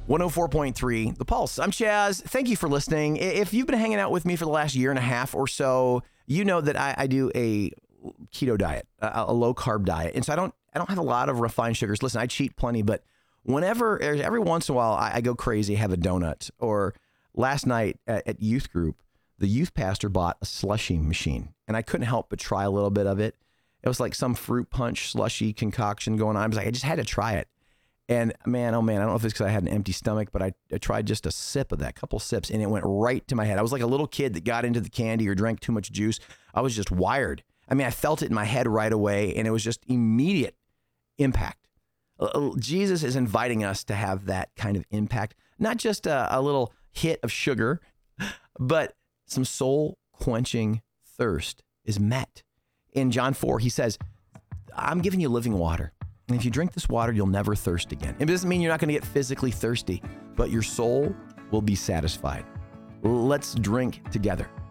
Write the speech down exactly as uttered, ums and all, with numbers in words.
one oh four point three, The Pulse. I'm Chaz. Thank you for listening. If you've been hanging out with me for the last year and a half or so, you know that I, I do a keto diet, a, a low carb diet. And so I don't I don't have a lot of refined sugars. Listen, I cheat plenty, but whenever, every once in a while, I, I go crazy, have a donut. Or last night at, at youth group, the youth pastor bought a slushie machine, and I couldn't help but try a little bit of it. It was like some fruit punch slushy concoction going on. I was like, I just had to try it. And man, oh man, I don't know if it's because I had an empty stomach, but I, I tried just a sip of that, couple sips, and it went right to my head. I was like a little kid that got into the candy or drank too much juice. I was just wired. I mean, I felt it in my head right away, and it was just immediate impact. Uh, Jesus is inviting us to have that kind of impact, not just a, a little hit of sugar, but some soul-quenching thirst is met. In John four, he says, I'm giving you living water. And if you drink this water, you'll never thirst again. It doesn't mean you're not going to get physically thirsty, but your soul will be satisfied. Let's drink together.